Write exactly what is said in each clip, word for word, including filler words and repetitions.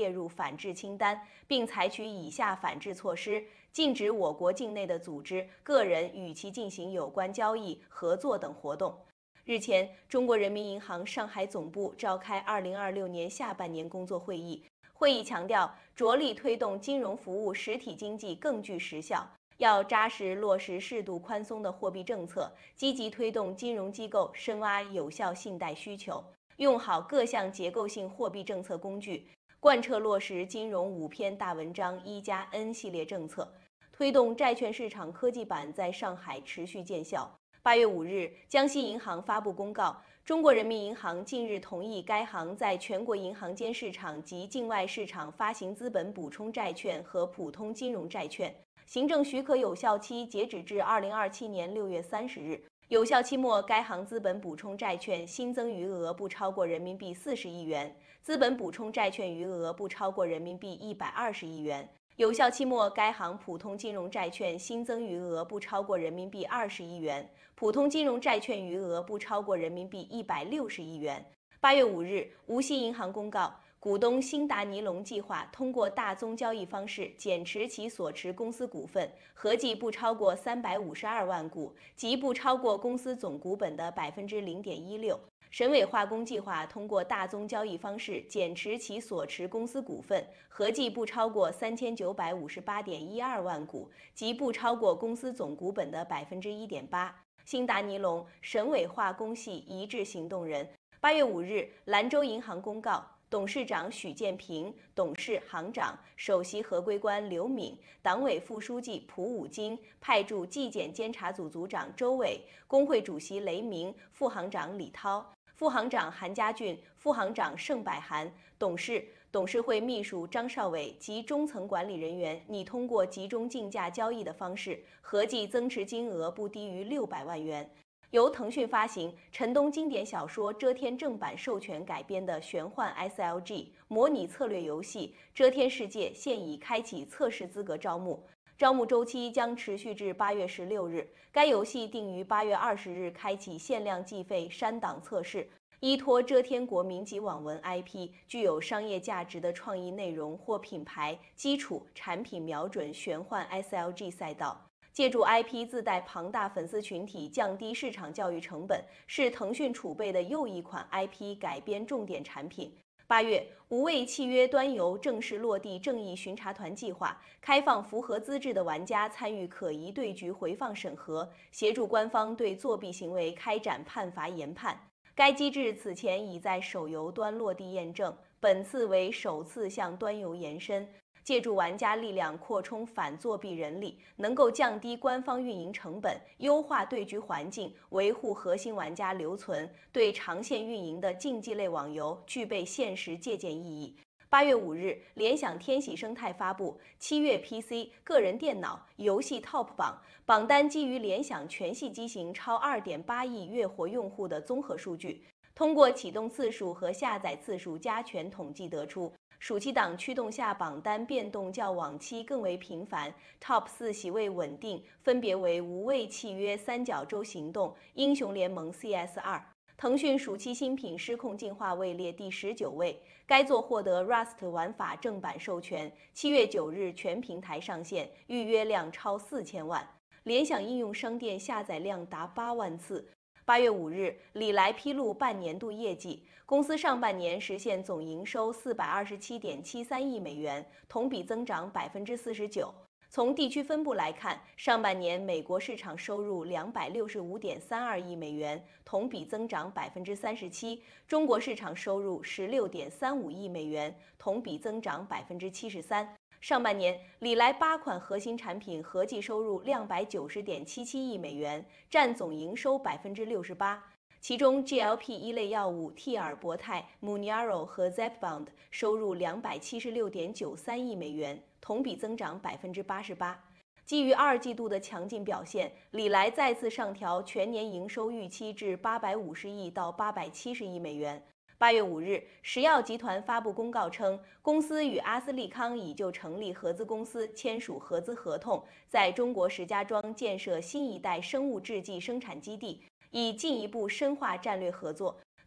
列入反制清单，并采取以下反制措施：禁止我国境内的组织、个人与其进行有关交易、合作等活动。日前，中国人民银行上海总部召开二零二六年下半年工作会议。会议强调，着力推动金融服务实体经济更具实效，要扎实落实适度宽松的货币政策，积极推动金融机构深挖有效信贷需求，用好各项结构性货币政策工具，贯彻落实金融五篇大文章一加 N 系列政策，推动债券市场科技板在上海持续见效。八月五日，江西银行发布公告，中国人民银行近日同意该行在全国银行间市场及境外市场发行资本补充债券和普通金融债券，行政许可有效期截止至二零二七年六月三十日。有效期末，该行资本补充债券新增余额不超过人民币四十亿元，资本补充债券余额不超过人民币一百二十亿元。有效期末，该行普通金融债券新增余额不超过人民币二十亿元，普通金融债券余额不超过人民币一百六十亿元。八月五日，无锡银行公告，股东新达尼龙计划通过大宗交易方式减持其所持公司股份，合计不超过三百五十二万股，即不超过公司总股本的百分之零点一六。沈伟化工计划通过大宗交易方式减持其所持公司股份，合计不超过三千九百五十八点一二万股，即不超过公司总股本的百分之一点八。新达尼龙、沈伟化工系一致行动人。八月五日，兰州银行公告，董事长许建平、董事、行长、首席合规官刘敏、党委副书记蒲武金派驻纪检监察组组长周伟、工会主席雷鸣、副行长李涛、副行长韩家俊、副行长盛百涵、董事、董事会秘书张少伟及中层管理人员拟通过集中竞价交易的方式，合计增持金额不低于六百万元。由腾讯发行、陈东经典小说《遮天》正版授权改编的玄幻 S L G 模拟策略游戏《遮天世界》现已开启测试资格招募，招募周期将持续至八月十六日。该游戏定于八月二十日开启限量计费删档测试。依托遮天国民级网文 I P， 具有商业价值的创意内容或品牌基础产品瞄准玄幻 S L G 赛道。借助 I P 自带庞大粉丝群体，降低市场教育成本，是腾讯储备的又一款 I P 改编重点产品。八月，无畏契约端游正式落地正义巡查团计划，开放符合资质的玩家参与可疑对局回放审核，协助官方对作弊行为开展判罚研判。该机制此前已在手游端落地验证，本次为首次向端游延伸。借助玩家力量扩充反作弊人力，能够降低官方运营成本，优化对局环境，维护核心玩家留存，对长线运营的竞技类网游具备现实借鉴意义。八月五日，联想天喜生态发布七月 P C、个人电脑游戏 Top 榜，榜单基于联想全系机型超 二点八亿月活用户的综合数据，通过启动次数和下载次数加权统计得出。暑期档驱动下，榜单变动较往期更为频繁 ，Top 四席位稳定，分别为无畏契约、三角洲行动、英雄联盟 C S 二。腾讯暑期新品《失控进化》位列第十九位，该作获得 Rust 玩法正版授权，七月九日全平台上线，预约量超四千万，联想应用商店下载量达八万次。八月五日，李来披露半年度业绩，公司上半年实现总营收四百二十七点七三亿美元，同比增长百分之四十九。从地区分布来看，上半年美国市场收入两百六十五点三二亿美元，同比增长百分之三十七；中国市场收入十六点三五亿美元，同比增长百分之七十三。上半年，李来八款核心产品合计收入两百九十点七七亿美元，占总营收百分之六十八。其中 G L P 一类药物替尔博泰、Mounjaro 和 Zepbound 收入两百七十六点九三亿美元，同比增长百分之八十八。基于二季度的强劲表现，李来再次上调全年营收预期至八百五十亿到八百七十亿美元。八月五日，石药集团发布公告称，公司与阿斯利康已就成立合资公司签署合资合同，在中国石家庄建设新一代生物制剂生产基地，以进一步深化战略合作。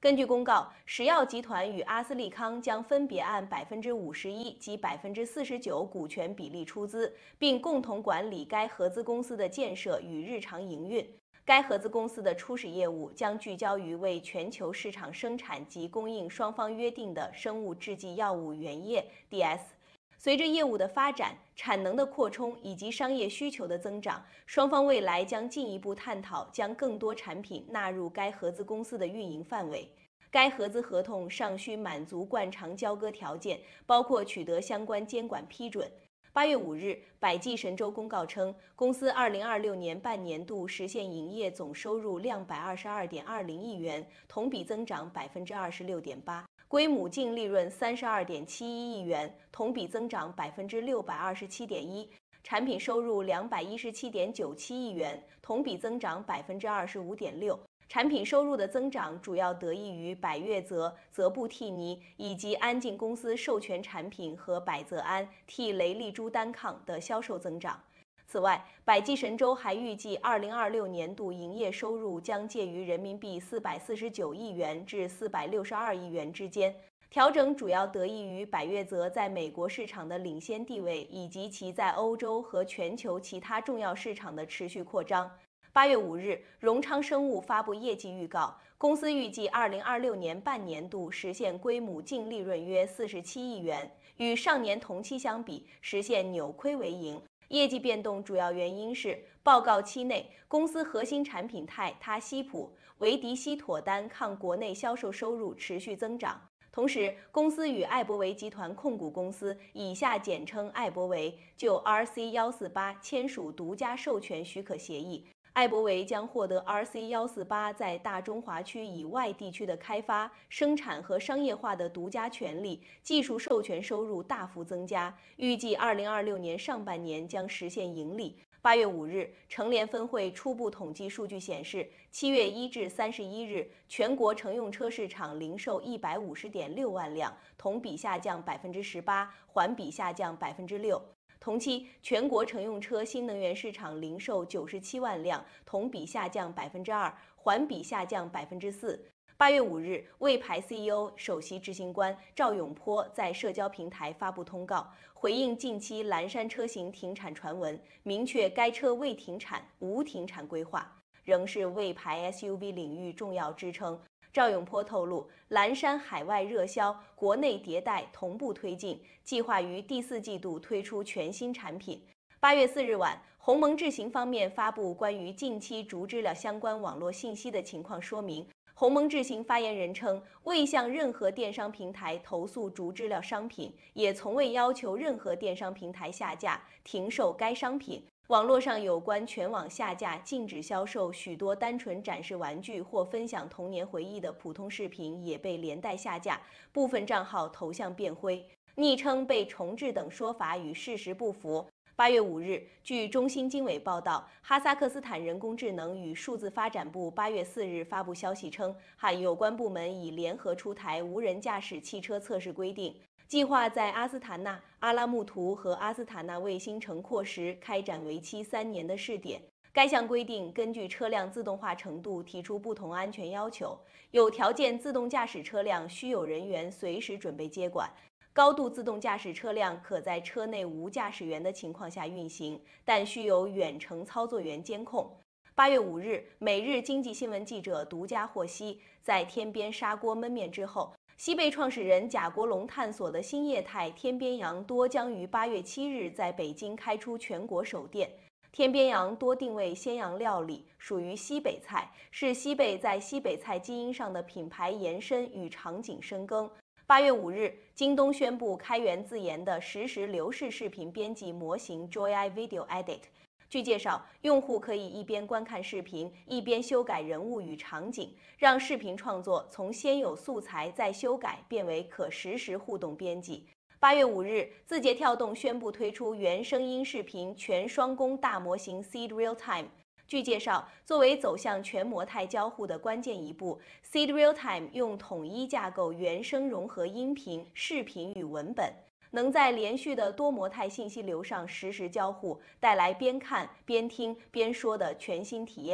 根据公告，石药集团与阿斯利康将分别按百分之五十一及百分之四十九股权比例出资，并共同管理该合资公司的建设与日常营运。该合资公司的初始业务将聚焦于为全球市场生产及供应双方约定的生物制剂药物原液 D S。随着业务的发展、产能的扩充以及商业需求的增长，双方未来将进一步探讨将更多产品纳入该合资公司的运营范围。该合资合同尚需满足惯常交割条件，包括取得相关监管批准。八月五日，百济神州公告称，公司二零二六年半年度实现营业总收入两百二十二点二零亿元，同比增长百分之二十六点八，归母净利润三十二点七一亿元，同比增长百分之六百二十七点一，产品收入两百一十七点九七亿元，同比增长百分之二十五点六。产品收入的增长主要得益于百越泽、泽布替尼以及安进公司授权产品和百泽安替雷利珠单抗的销售增长。此外，百济神州还预计二零二六年度营业收入将介于人民币四百四十九亿元至四百六十二亿元之间。调整主要得益于百越泽在美国市场的领先地位，以及其在欧洲和全球其他重要市场的持续扩张。八月五日，荣昌生物发布业绩预告，公司预计二零二六年半年度实现归母净利润约四十七亿元，与上年同期相比，实现扭亏为盈。业绩变动主要原因是，报告期内，公司核心产品泰他西普、维迪西妥单抗国内销售收入持续增长。同时，公司与艾伯维集团控股公司（以下简称艾伯维）就 R C 一四八签署独家授权许可协议。艾伯维将获得 R C 一四八在大中华区以外地区的开发、生产和商业化的独家权利，技术授权收入大幅增加，预计二零二六年上半年将实现盈利。八月五日，成联分会初步统计数据显示，七月一至三十一日，全国乘用车市场零售一百五十点六万辆，同比下降百分之十八，环比下降百分之六。同期，全国乘用车新能源市场零售九十七万辆，同比下降百分之二，环比下降百分之四。八月五日，魏牌 C E O 首席执行官赵永波在社交平台发布通告，回应近期蓝山车型停产传闻，明确该车未停产、无停产规划，仍是魏牌 S U V 领域重要支撑。赵永波透露，蓝山海外热销，国内迭代同步推进，计划于第四季度推出全新产品。八月四日晚，鸿蒙智行方面发布关于近期竹知了相关网络信息的情况说明。鸿蒙智行发言人称，未向任何电商平台投诉竹知了商品，也从未要求任何电商平台下架、停售该商品。网络上有关全网下架、禁止销售许多单纯展示玩具或分享童年回忆的普通视频也被连带下架，部分账号头像变灰、昵称被重置等说法与事实不符。八月五日，据中新经纬报道，哈萨克斯坦人工智能与数字发展部八月四日发布消息称，哈有关部门已联合出台无人驾驶汽车测试规定。计划在阿斯塔纳、阿拉木图和阿斯塔纳卫星城廓时开展为期三年的试点。该项规定根据车辆自动化程度提出不同安全要求，有条件自动驾驶车辆需有人员随时准备接管。高度自动驾驶车辆可在车内无驾驶员的情况下运行，但需有远程操作员监控。八月五日，每日经济新闻记者独家获悉，在天边砂锅焖面之后，西贝创始人贾国龙探索的新业态天边羊多将于八月七日在北京开出全国首店。天边羊多定位鲜羊料理，属于西北菜，是西贝在西北菜基因上的品牌延伸与场景深耕。八月五日，京东宣布开源自研的实时流式视频编辑模型 Joy Video Edit。据介绍，用户可以一边观看视频，一边修改人物与场景，让视频创作从先有素材再修改变为可实时互动编辑。八月五日，字节跳动宣布推出原声音视频全双工大模型 Seed Real Time。据介绍，作为走向全模态交互的关键一步 ，Seed Real Time 用统一架构原生融合音频、视频与文本，能在连续的多模态信息流上实时交互，带来边看边听边说的全新体验。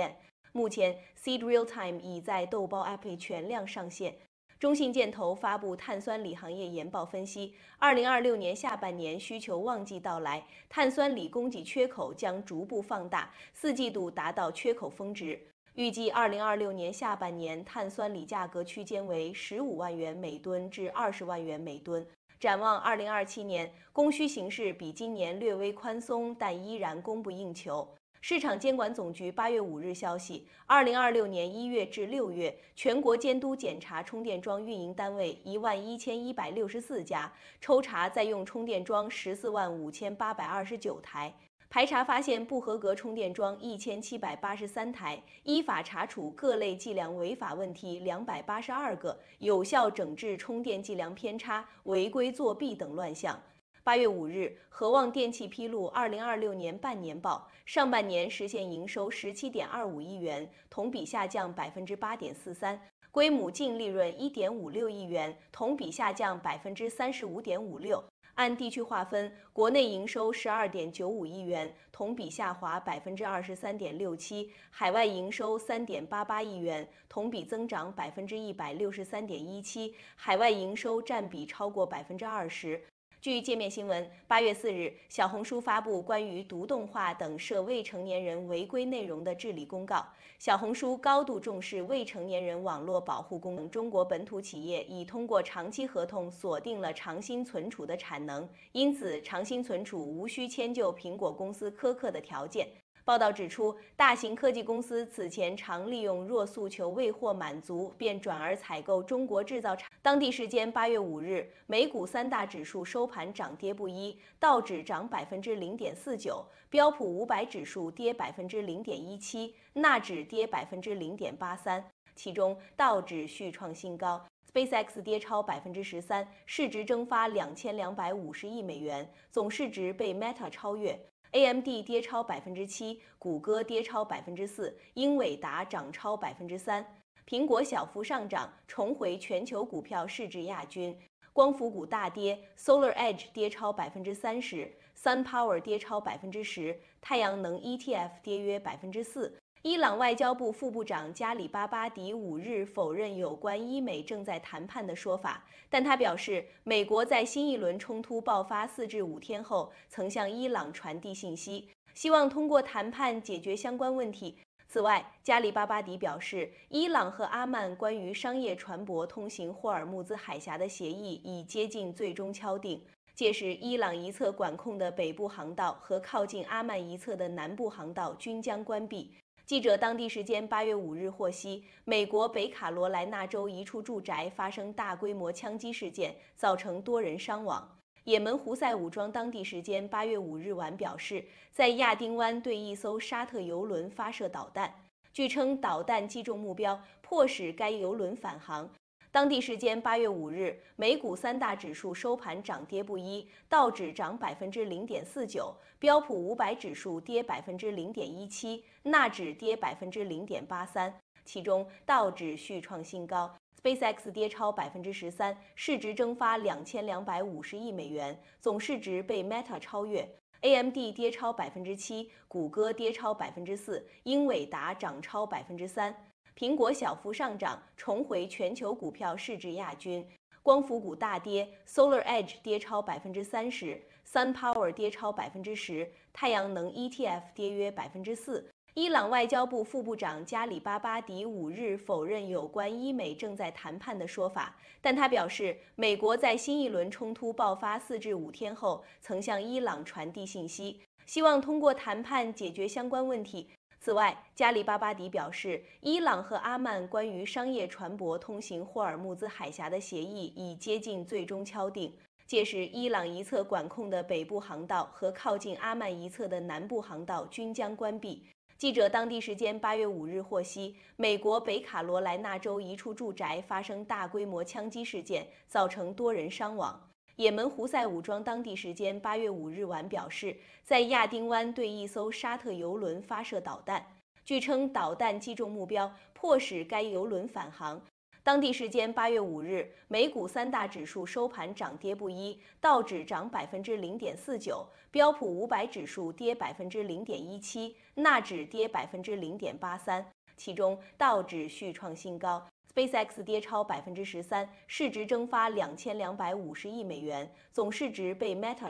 目前 Seed Realtime 已在豆包 App 全量上线。中信建投发布碳酸锂行业研报分析，二零二六年下半年需求旺季到来，碳酸锂供给缺口将逐步放大，四季度达到缺口峰值。预计二零二六年下半年碳酸锂价格区间为十五万元每吨至二十万元每吨。展望二零二七年，供需形势比今年略微宽松，但依然供不应求。市场监管总局八月五日消息，二零二六年一月至六月，全国监督检查充电桩运营单位一万一千一百六十四家，抽查在用充电桩十四万五千八百二十九台，排查发现不合格充电桩一千七百八十三台，依法查处各类计量违法问题两百八十二个，有效整治充电计量偏差、违规作弊等乱象。八月五日，和旺电气披露二零二六年半年报，上半年实现营收十七点二五亿元，同比下降百分之八点四三，归母净利润一点五六亿元，同比下降百分之三十五点五六。按地区划分，国内营收十二点九五亿元，同比下滑百分之二十三点六七；海外营收三点八八亿元，同比增长百分之一百六十三点一七，海外营收占比超过百分之二十。据界面新闻，八月四日，小红书发布关于毒动画等涉未成年人违规内容的治理公告。小红书高度重视未成年人网络保护功能。中国本土企业已通过长期合同锁定了长鑫存储的产能，因此长鑫存储无需迁就苹果公司苛刻的条件。报道指出，大型科技公司此前常利用若诉求未获满足，便转而采购中国制造产。当地时间八月五日，美股三大指数收盘涨跌不一，道指涨百分之零点四九，标普五百指数跌百分之零点一七，纳指跌百分之零点八三。其中，道指续创新高 ，SpaceX 跌超百分之十三，市值蒸发两千两百五十亿美元，总市值被 Meta 超越。A M D 跌超百分之七，谷歌跌超百分之四，英伟达涨超百分之三，苹果小幅上涨，重回全球股票市值亚军。光伏股大跌 ，Solar Edge 跌超百分之三十 ，SunPower 跌超百分之十，太阳能 E T F 跌约百分之四。伊朗外交部副部长加里巴巴迪五日否认有关伊美正在谈判的说法，但他表示，美国在新一轮冲突爆发四至五天后，曾向伊朗传递信息，希望通过谈判解决相关问题。此外，加里巴巴迪表示，伊朗和阿曼关于商业船舶通行霍尔木兹海峡的协议已接近最终敲定。届时，伊朗一侧管控的北部航道和靠近阿曼一侧的南部航道均将关闭。记者当地时间八月五日获悉，美国北卡罗来纳州一处住宅发生大规模枪击事件，造成多人伤亡。也门胡塞武装当地时间八月五日晚表示，在亚丁湾对一艘沙特油轮发射导弹，据称导弹击中目标，迫使该油轮返航。当地时间八月五日，美股三大指数收盘涨跌不一，道指涨百分之零点四九，标普五百指数跌百分之零点一七，纳指跌百分之零点八三。其中，道指续创新高 ，SpaceX 跌超百分之十三，市值蒸发两千两百五十亿美元，总市值被 Meta 超越。A M D 跌超百分之七，谷歌跌超百分之四，英伟达涨超百分之三。苹果小幅上涨，重回全球股票市值亚军。光伏股大跌 ，Solar Edge 跌超百分之三十 ，SunPower 跌超百分之十，太阳能 E T F 跌约百分之四。伊朗外交部副部长加里巴巴迪五日否认有关伊美正在谈判的说法，但他表示，美国在新一轮冲突爆发四至五天后，曾向伊朗传递信息，希望通过谈判解决相关问题。此外，加里巴巴迪表示，伊朗和阿曼关于商业船舶通行霍尔木兹海峡的协议已接近最终敲定。届时，伊朗一侧管控的北部航道和靠近阿曼一侧的南部航道均将关闭。记者当地时间八月五日获悉，美国北卡罗来纳州一处住宅发生大规模枪击事件，造成多人伤亡。也门胡塞武装当地时间八月五日晚表示，在亚丁湾对一艘沙特油轮发射导弹，据称导弹击中目标，迫使该油轮返航。当地时间八月五日，美股三大指数收盘涨跌不一，道指涨百分之零点四九，标普五百指数跌百分之零点一七，纳指跌百分之零点八三。 其中道指续创新高。SpaceX 跌超百分之十三，市值蒸发两千两百五十亿美元，总市值被 Meta